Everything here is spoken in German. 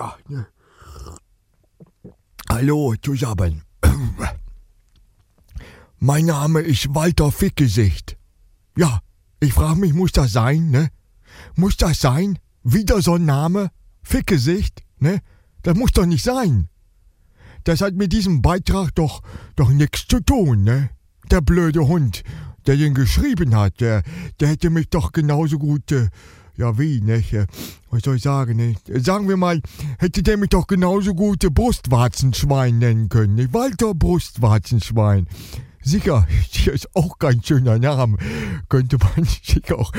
Ja, ne. Hallo zusammen. Mein Name ist Walter Fickgesicht. Ja, ich frage mich, muss das sein, ne? Muss das sein? Wieder so ein Name? Fickgesicht, ne? Das muss doch nicht sein. Das hat mit diesem Beitrag doch nichts zu tun, ne? Der blöde Hund, der den geschrieben hat, der hätte mich doch genauso gut, ja wie, ne? Was soll ich sagen, ne? Sagen wir mal, hätte der mich doch genauso gut Brustwarzenschwein nennen können, ne? Walter Brustwarzenschwein. Sicher, hier ist auch kein schöner Name. Könnte man sich auch